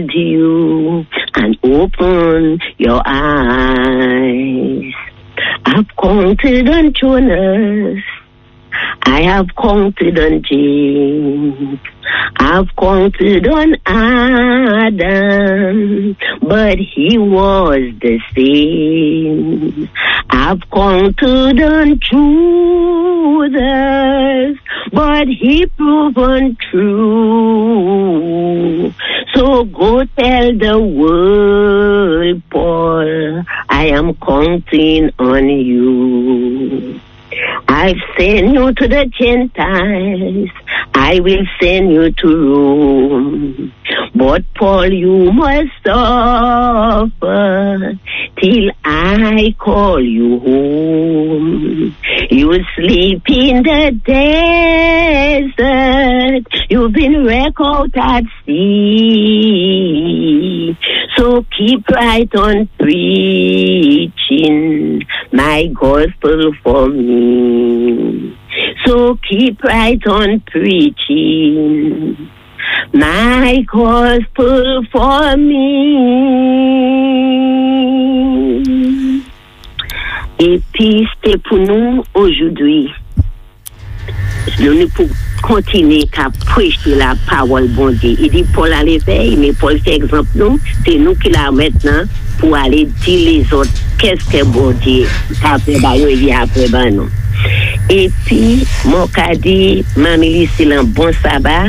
you and open your eyes. I've counted on Jonas. I have counted on James. I've counted on Adam, but he was the same. I've counted on Judas, but he proved true. So go tell the world, Paul, I am counting on you. I've sent you to the Gentiles. I will send you to Rome. But Paul, you must suffer till I call you home. You sleep in the desert. You've been wrecked out at sea. So keep right on preaching my gospel for me. So keep right on preaching my gospel for me. Et puis c'était pour nous aujourd'hui. Nous pour continuer à prêcher la parole bon Dieu. Il dit Paul à l'éveil, mais Paul fait exemple nous, c'est nous qui la maintenant pour aller dire les autres qu'est-ce que bon Dieu après nous. Et puis mon cas dit mamie c'est un bon sabbat.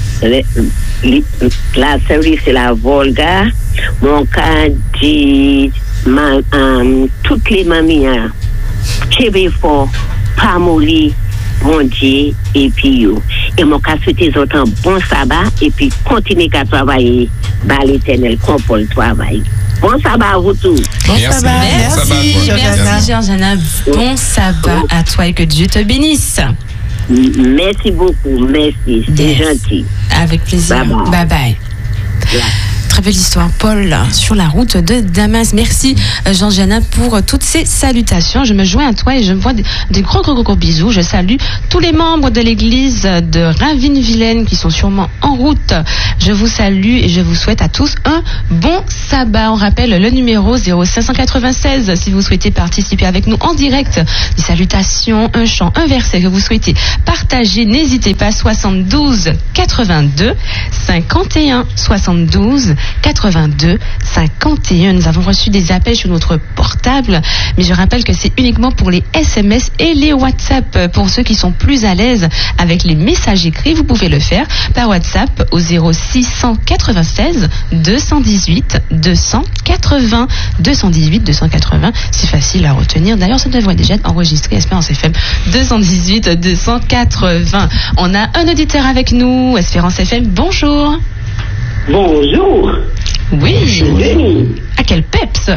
La service c'est la Volga. Mon cas dit toutes les mamies Québec fort pas mourir bon Dieu et puis yo. Et mon cas souhaiter autres un bon sabbat et puis continuer à travailler par l'Éternel comme pour le travail. Bon sabbat à vous tous. Bon sabbat. Merci Georgiana. Bon sabbat à toi et que Dieu te bénisse. Merci beaucoup, merci. C'est gentil. Avec plaisir. Bye bye. Très belle histoire, Paul, sur la route de Damas. Merci, Georgiana, pour toutes ces salutations. Je me joins à toi et je me vois des gros bisous. Je salue tous les membres de l'église de Ravine-Vilaine qui sont sûrement en route. Je vous salue et je vous souhaite à tous un bon sabbat. On rappelle le numéro 0596 si vous souhaitez participer avec nous en direct. Des salutations, un chant, un verset que vous souhaitez partager. N'hésitez pas, 72 82 51 72 82 51. Nous avons reçu des appels sur notre portable, mais je rappelle que c'est uniquement pour les SMS et les WhatsApp. Pour ceux qui sont plus à l'aise avec les messages écrits, vous pouvez le faire par WhatsApp au 0696 218 280 218 280. C'est facile à retenir. D'ailleurs, ça devrait déjà être enregistré Espérance FM 218 280. On a un auditeur avec nous, Espérance FM. Bonjour. Bonjour. Oui. Denis. À quel peps.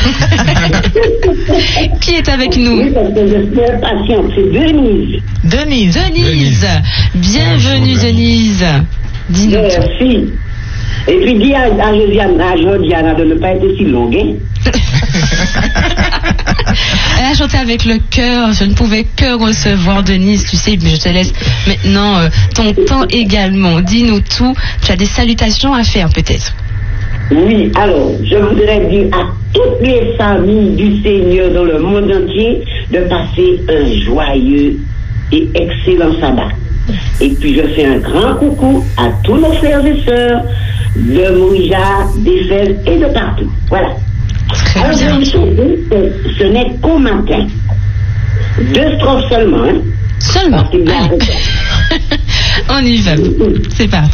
Qui est avec nous? Oui, parce que je suis impatient. C'est Denise. Denise. Bienvenue, Denise. Dis-nous. Merci. Et puis dis à Georgiana de ne pas être si longue. Hein? Elle a chanté avec le cœur. Je ne pouvais que recevoir Denise, tu sais, mais je te laisse maintenant ton temps également. Dis-nous tout. Tu as des salutations à faire peut-être. Oui, alors, je voudrais dire à toutes les familles du Seigneur dans le monde entier de passer un joyeux et excellent sabbat. Et puis je fais un grand coucou à tous nos frères et sœurs de Moïja, d'Eiffel et de partout. Voilà. Alors, je vais chanter, ce n'est qu'au matin. 2 strophes seulement. Hein? Seulement. On y va. C'est parti.